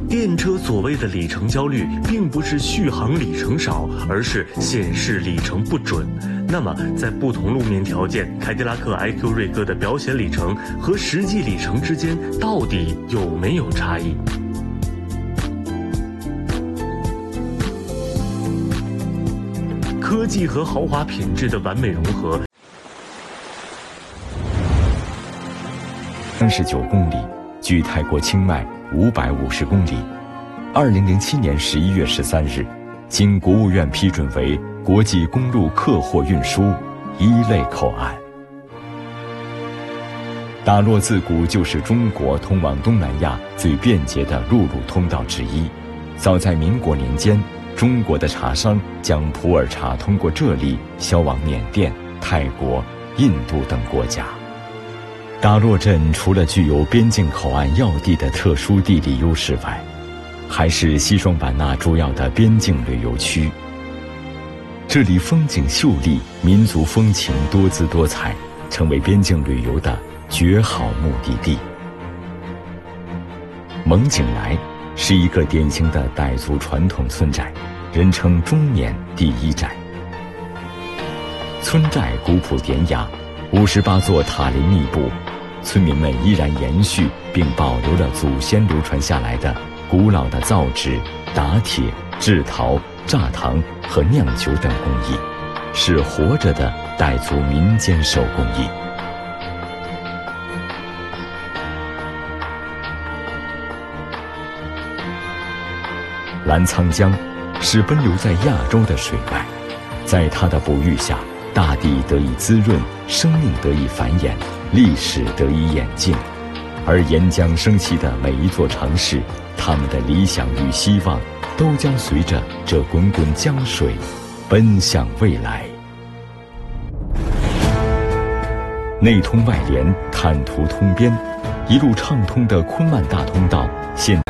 电车所谓的里程焦虑，并不是续航里程少，而是显示里程不准。那么，在不同路面条件，凯迪拉克 IQ 锐歌的表显里程和实际里程之间到底有没有差异？科技和豪华品质的完美融合。 39公里，距泰国清迈550公里。2007年11月13日，经国务院批准为国际公路客货运输1类口岸。打洛自古就是中国通往东南亚最便捷的陆路通道之一。早在民国年间，中国的茶商将普洱茶通过这里销往缅甸、泰国、印度等国家。打洛镇除了具有边境口岸要地的特殊地理优势外，还是西双版纳主要的边境旅游区。这里风景秀丽，民族风情多姿多彩，成为边境旅游的绝好目的地。蒙景来是一个典型的傣族传统村寨，人称中缅第一寨。村寨古朴典雅，58座塔林密布，村民们依然延续并保留了祖先流传下来的古老的造纸、打铁、制陶、榨糖和酿酒等工艺，是活着的傣族民间手工艺。澜沧江是奔流在亚洲的水脉，在它的哺育下，大地得以滋润，生命得以繁衍，历史得以演进。而沿江生息的每一座城市，他们的理想与希望都将随着这滚滚江水奔向未来。内通外连，坦途通边，一路畅通的昆曼大通道现